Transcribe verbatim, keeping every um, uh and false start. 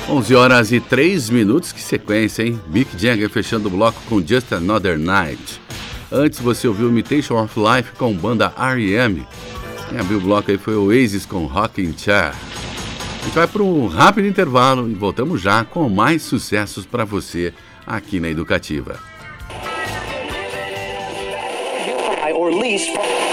onze horas e três minutos, que sequência, hein? Mick Jagger fechando o bloco com Just Another Night. Antes você ouviu Imitation of Life com banda R E M. Quem abriu o bloco aí foi o Oasis com Rockin' Chair. A gente vai para um rápido intervalo e voltamos já com mais sucessos para você aqui na Educativa. Or lease